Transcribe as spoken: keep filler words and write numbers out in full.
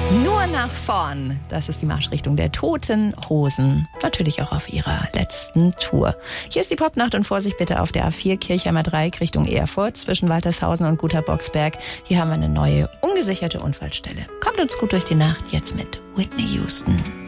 Nur nach vorn. Das ist die Marschrichtung der Toten Hosen. Natürlich auch auf ihrer letzten Tour. Hier ist die Popnacht und Vorsicht bitte auf der A vier Kirchheimer Dreieck Richtung Erfurt zwischen Waltershausen und Guter Boxberg. Hier haben wir eine neue, ungesicherte Unfallstelle. Kommt uns gut durch die Nacht, jetzt mit Whitney Houston.